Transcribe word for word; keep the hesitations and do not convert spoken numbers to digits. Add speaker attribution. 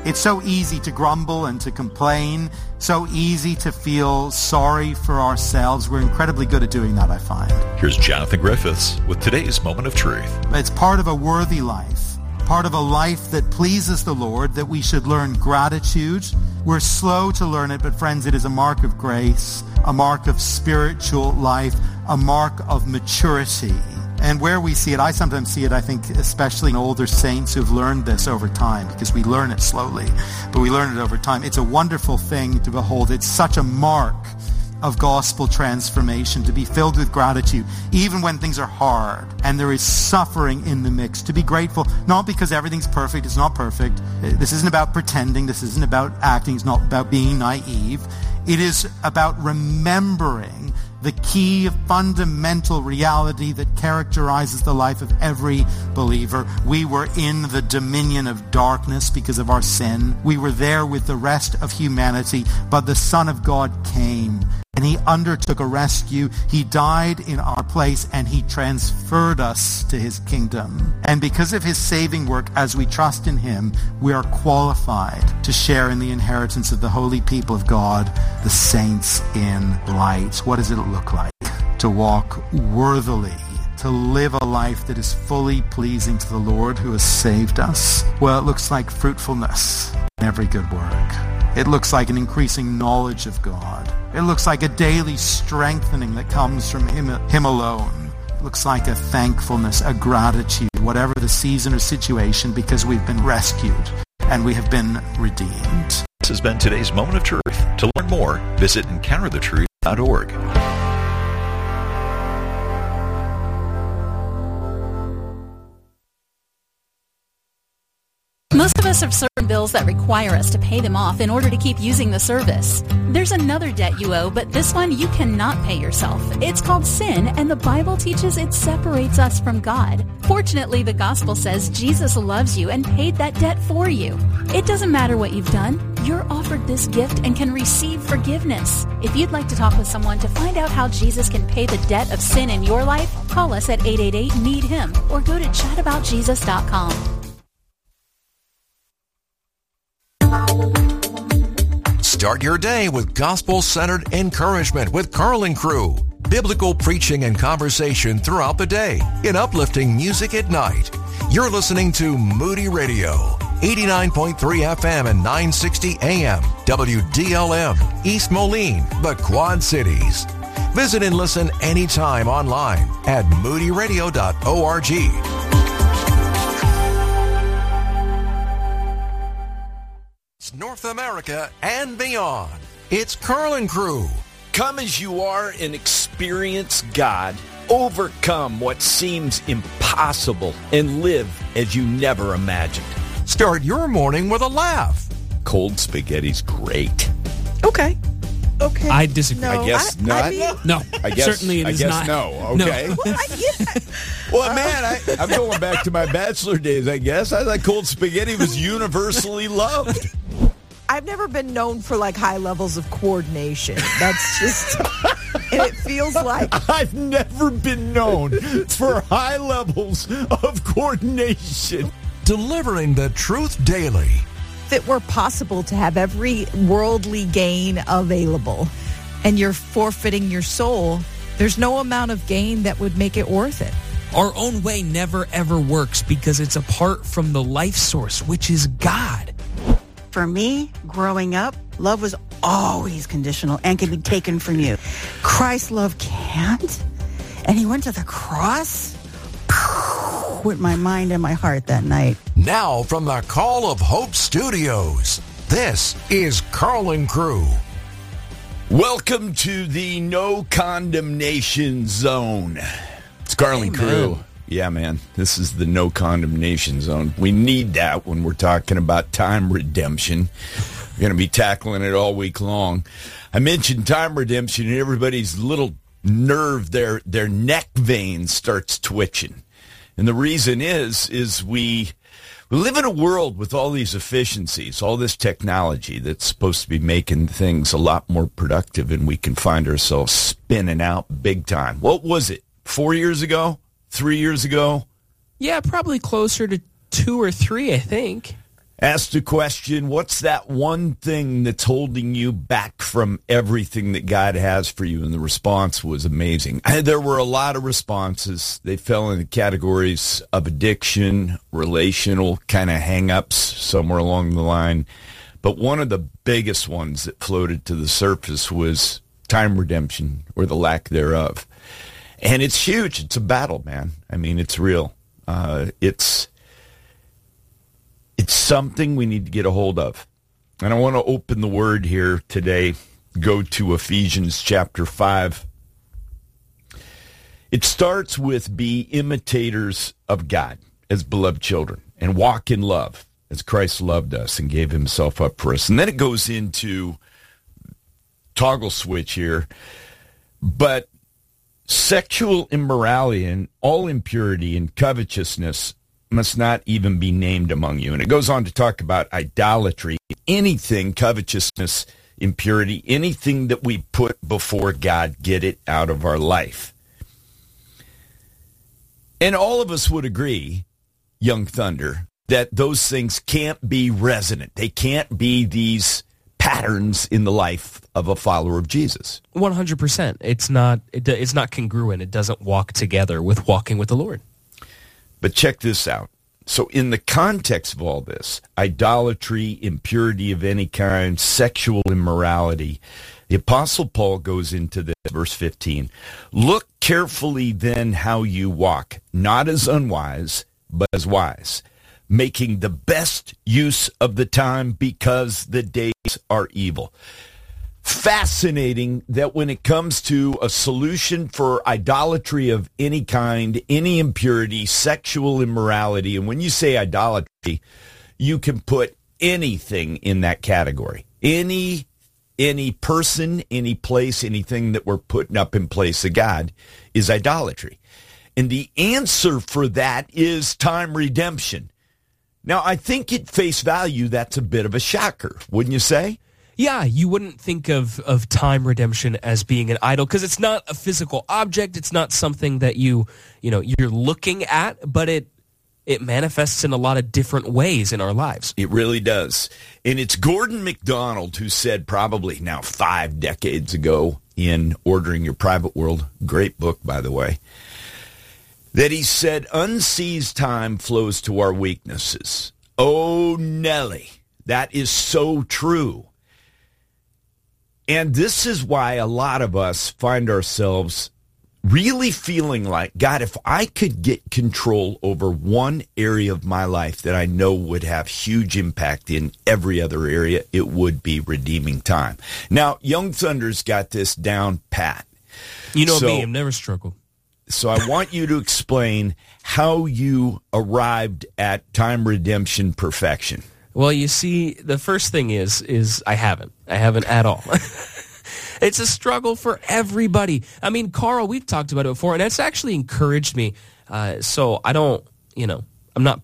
Speaker 1: It's so easy to grumble and to complain, so easy to feel sorry for ourselves. We're incredibly good at doing that, I find.
Speaker 2: Here's Jonathan Griffiths with today's Moment of Truth.
Speaker 1: It's part of a worthy life, part of a life that pleases the Lord, that we should learn gratitude. We're slow to learn it, but friends, it is a mark of grace, a mark of spiritual life, a mark of maturity. And where we see it, I sometimes see it, I think, especially in older saints who've learned this over time, because we learn it slowly, but we learn it over time. It's a wonderful thing to behold. It's such a mark of gospel transformation, to be filled with gratitude, even when things are hard and there is suffering in the mix. To be grateful, not because everything's perfect. It's not perfect. This isn't about pretending. This isn't about acting. It's not about being naive. It is about remembering the key fundamental reality that characterizes the life of every believer. We were in the dominion of darkness because of our sin. We were there with the rest of humanity, but the Son of God came and he undertook a rescue. He died in our place and he transferred us to his kingdom. And because of his saving work, as we trust in him, we are qualified to share in the inheritance of the holy people of God, the saints in light. What does it look like to walk worthily, to live a life that is fully pleasing to the Lord who has saved us? Well, it looks like fruitfulness in every good work. It looks like an increasing knowledge of God. It looks like a daily strengthening that comes from him, him alone. It looks like a thankfulness, a gratitude, whatever the season or situation, because we've been rescued and we have been redeemed.
Speaker 2: This has been today's Moment of Truth. To learn more, visit encounter the truth dot org.
Speaker 3: Most of us have certain bills that require us to pay them off in order to keep using the service. There's another debt you owe, but this one you cannot pay yourself. It's called sin, and the Bible teaches it separates us from God. Fortunately, the gospel says Jesus loves you and paid that debt for you. It doesn't matter what you've done. You're offered this gift and can receive forgiveness. If you'd like to talk with someone to find out how Jesus can pay the debt of sin in your life, call us at eight eight eight, need him or go to chat about jesus dot com.
Speaker 4: Start your day with gospel-centered encouragement with Carl and Crew. Biblical preaching and conversation throughout the day in uplifting music at night. You're listening to Moody Radio, eighty-nine point three F M and nine sixty A M, W D L M, East Moline, the Quad Cities. Visit and listen anytime online at moody radio dot org. North America and beyond. It's Carl and Crew.
Speaker 5: Come as you are and experience God. Overcome what seems impossible and live as you never imagined.
Speaker 4: Start your morning with a laugh.
Speaker 5: Cold spaghetti's great.
Speaker 6: Okay. Okay.
Speaker 7: I disagree.
Speaker 6: No,
Speaker 5: I guess
Speaker 6: I,
Speaker 5: not.
Speaker 6: I mean,
Speaker 7: No,
Speaker 5: I guess,
Speaker 7: certainly it
Speaker 5: I
Speaker 7: is
Speaker 5: guess
Speaker 7: not.
Speaker 5: no. Okay.
Speaker 7: No.
Speaker 6: well, I, yeah.
Speaker 5: Well, man, I, I'm going back to my bachelor days, I guess. I thought cold spaghetti was universally loved.
Speaker 6: I've never been known for like high levels of coordination. That's just, and it feels like
Speaker 5: I've never been known for high levels of coordination.
Speaker 4: Delivering the truth daily.
Speaker 6: if it were possible to have every worldly gain available and you're forfeiting your soul, there's no amount of gain that would make it worth it.
Speaker 7: Our own way never, ever works because it's apart from the life source, which is God.
Speaker 8: For me, growing up, love was always conditional and could be taken from you. Christ's love can't. And he went to the cross with my mind and my heart that night.
Speaker 4: Now from the Call of Hope Studios, this is Carl and Crew.
Speaker 5: Welcome to the no condemnation zone. It's Carl and Crew. Yeah, man, this is the no condemnation zone. We need that when we're talking about time redemption. We're going to be tackling it all week long. I mentioned time redemption, and everybody's little nerve, their their neck vein starts twitching. And the reason is, is we, we live in a world with all these efficiencies, all this technology that's supposed to be making things a lot more productive, and we can find ourselves spinning out big time. What was it, four years ago? Three years ago?
Speaker 7: Yeah, probably closer to two or three, I think.
Speaker 5: Asked a question, what's that one thing that's holding you back from everything that God has for you? And the response was amazing. There were a lot of responses. They fell into categories of addiction, relational kind of hang-ups somewhere along the line. But one of the biggest ones that floated to the surface was time redemption, or the lack thereof. And it's huge. It's a battle, man. I mean, it's real. Uh, it's... It's something we need to get a hold of. And I want to open the word here today, go to Ephesians chapter five. It starts with be imitators of God as beloved children and walk in love as Christ loved us and gave himself up for us. And then it goes into toggle switch here. But sexual immorality and all impurity and covetousness must not even be named among you. And it goes on to talk about idolatry, anything, covetousness, impurity, anything that we put before God, get it out of our life. And all of us would agree, Young Thunder, that those things can't be resonant. They can't be these patterns in the life of a follower of Jesus.
Speaker 7: one hundred percent. It's not, it, it's not congruent. It doesn't walk together with walking with the Lord.
Speaker 5: But check this out. So in the context of all this, idolatry, impurity of any kind, sexual immorality, the Apostle Paul goes into this, verse fifteen. Look carefully then how you walk, not as unwise, but as wise, making the best use of the time because the days are evil. Fascinating that when it comes to a solution for idolatry of any kind, any impurity, sexual immorality, and when you say idolatry, you can put anything in that category. Any any person, any place, anything that we're putting up in place of God is idolatry. And the answer for that is time redemption. Now, I think at face value, that's a bit of a shocker, wouldn't you say?
Speaker 7: Yeah, you wouldn't think of, of time redemption as being an idol because it's not a physical object. It's not something that you, you know, you're looking at, but it it manifests in a lot of different ways in our lives.
Speaker 5: It really does. And it's Gordon MacDonald who said probably now five decades ago in Ordering Your Private World, great book, by the way, that he said, unseized time flows to our weaknesses. Oh, Nelly, that is so true. And this is why a lot of us find ourselves really feeling like, God, if I could get control over one area of my life that I know would have huge impact in every other area, it would be redeeming time. Now, Young Thunder's got this down pat.
Speaker 7: You know
Speaker 5: so,
Speaker 7: me, I've never struggled.
Speaker 5: So I want you to explain how you arrived at time redemption perfection.
Speaker 7: Well, you see, the first thing is, is I haven't. I haven't at all. It's a struggle for everybody. I mean, Carl, we've talked about it before, and it's actually encouraged me. Uh, so I don't, you know, I'm not